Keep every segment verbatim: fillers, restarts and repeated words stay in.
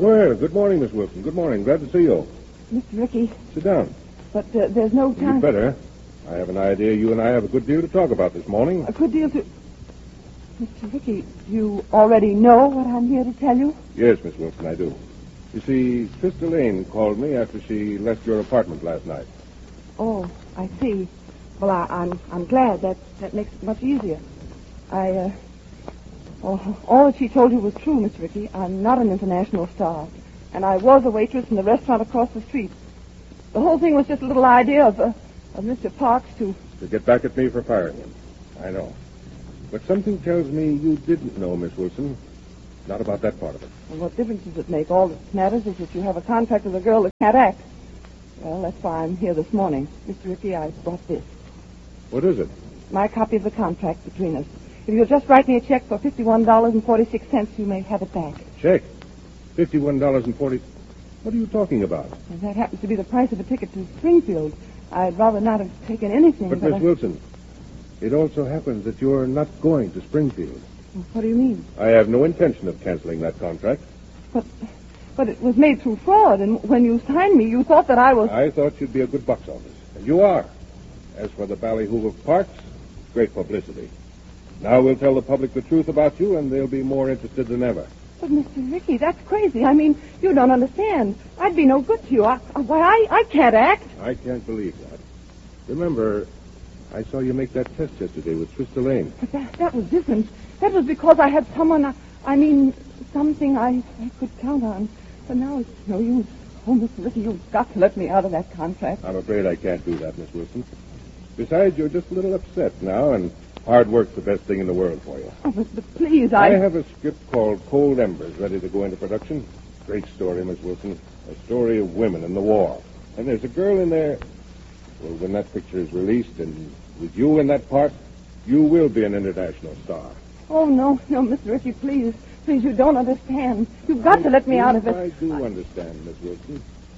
Well, good morning, Miss Wilson. Good morning. Glad to see you. Mister Ricky. Sit down. But uh, there's no time... You'd better. I have an idea you and I have a good deal to talk about this morning. A good deal to... Mister Ricky, you already know what I'm here to tell you? Yes, Miss Wilson, I do. You see, Sister Lane called me after she left your apartment last night. Oh, I see. Well, I, I'm I'm glad. That that makes it much easier. I, uh... Oh, all that she told you was true, Miss Ricky. I'm not an international star. And I was a waitress in the restaurant across the street. The whole thing was just a little idea of, uh, of Mister Parks to... To get back at me for firing him. I know. But something tells me you didn't know, Miss Wilson. Not about that part of it. Well, what difference does it make? All that matters is that you have a contract with a girl that can't act. Well, that's why I'm here this morning. Mister Ricky, I brought this. What is it? My copy of the contract between us. If you'll just write me a check for fifty-one dollars and forty-six cents, you may have it back. Check? fifty-one dollars and forty... What are you talking about? And that happens to be the price of a ticket to Springfield. I'd rather not have taken anything. But, but Miss I... Wilson, it also happens that you're not going to Springfield. What do you mean? I have no intention of canceling that contract. But but it was made through fraud, and when you signed me, you thought that I was... I thought you'd be a good box office, and you are. As for the ballyhoo of Parks, great publicity. Now we'll tell the public the truth about you, and they'll be more interested than ever. But, Mister Ricky, that's crazy. I mean, you don't understand. I'd be no good to you. I, why, I, I can't act. I can't believe that. Remember, I saw you make that test yesterday with Sister Lane. But that, that was different. That was because I had someone, I, I mean, something I, I could count on. But now it's no use. Oh, Mister Ricky, you've got to let me out of that contract. I'm afraid I can't do that, Miss Wilson. Besides, you're just a little upset now, and hard work's the best thing in the world for you. Oh, but, but please, I... I have a script called Cold Embers ready to go into production. Great story, Miss Wilson. A story of women in the war. And there's a girl in there... Well, when that picture is released, and with you in that part, you will be an international star. Oh, no, no, Mister Ricky, please. Please, you don't understand. You've got I to let me out of it. I do I... understand, Miss Wilson.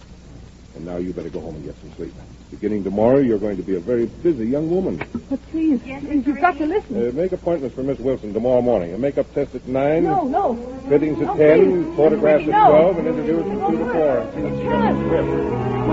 And now you better go home and get some sleep. Beginning tomorrow, you're going to be a very busy young woman. But please, Yes, please, you've got to listen. Uh, make appointments for Miss Wilson tomorrow morning. A makeup test at nine. No, no. Fittings at No, ten. please. Photographs No. at twelve. And interviews from two to four. You can't.